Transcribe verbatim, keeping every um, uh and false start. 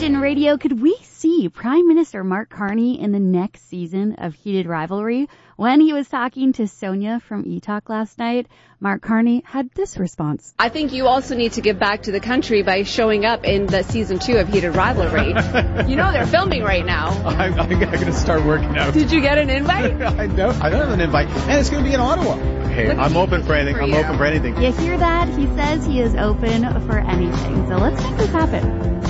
Virgin Radio. Could we see Prime Minister Mark Carney in the next season of Heated Rivalry? When he was talking to Sonia from E-Talk last night, Mark Carney had this response. I think you also need to give back to the country by showing up in the season two of Heated Rivalry. You know they're filming right now. I'm, I'm going to start working out. Did you get an invite? I know. I don't have an invite. And it's going to be in Ottawa. Hey, Look, I'm open for anything. for I'm you. open for anything. You hear that? He says he is open for anything. So let's make this happen.